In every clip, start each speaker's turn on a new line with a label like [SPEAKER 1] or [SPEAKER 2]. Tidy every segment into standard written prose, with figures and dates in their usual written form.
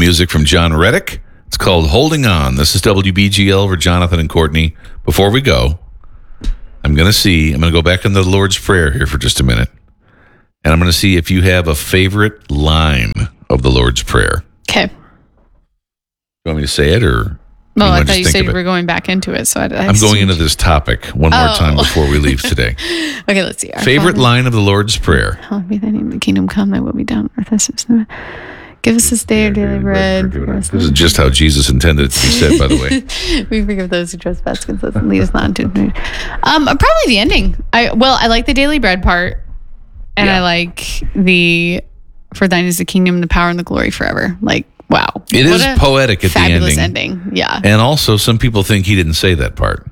[SPEAKER 1] music from John Reddick. It's called Holding On. This is WBGL for Jonathan and Courtney. Before we go, I'm going to go back into the Lord's Prayer here for just a minute. And I'm going to see if you have a favorite line of the Lord's Prayer.
[SPEAKER 2] Okay.
[SPEAKER 1] You want me to say it or?
[SPEAKER 2] Well, I thought you said you were going back into it. So
[SPEAKER 1] I'm going into this topic one more time before we leave today.
[SPEAKER 2] Okay, let's see.
[SPEAKER 1] Favorite line of the Lord's Prayer.
[SPEAKER 2] Hallowed be thy name, the kingdom come, thy will be done on earth as it is in heaven. Give us this day our daily bread.
[SPEAKER 1] This is just how Jesus intended it to be said, by the way.
[SPEAKER 2] We forgive those who trespass against us and lead us not into temptation. Probably the ending. I like the daily bread part. And I like for thine is the kingdom, the power, and the glory forever. Like, wow.
[SPEAKER 1] It is poetic at the ending.
[SPEAKER 2] Fabulous ending. Yeah.
[SPEAKER 1] And also, some people think he didn't say that part.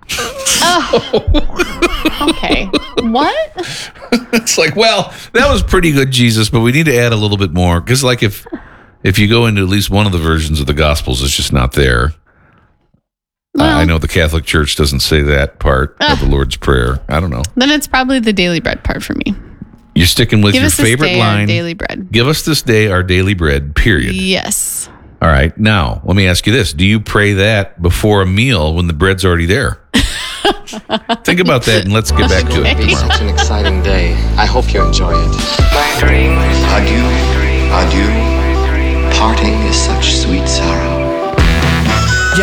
[SPEAKER 2] Okay. What?
[SPEAKER 1] It's like, well, that was pretty good, Jesus, but we need to add a little bit more. Because, like, if you go into at least one of the versions of the Gospels, it's just not there. Well, I know the Catholic Church doesn't say that part of the Lord's Prayer. I don't know.
[SPEAKER 2] Then it's probably the daily bread part for me.
[SPEAKER 1] You're sticking with your favorite line.
[SPEAKER 2] Daily bread.
[SPEAKER 1] Give us this day our daily bread, period.
[SPEAKER 2] Yes.
[SPEAKER 1] All right. Now, let me ask you this. Do you pray that before a meal when the bread's already there? Think about that and let's get back to it
[SPEAKER 3] It's
[SPEAKER 1] tomorrow.
[SPEAKER 3] such an exciting day. I hope you enjoy it.
[SPEAKER 4] Adieu, adieu. Parting is such sweet sorrow.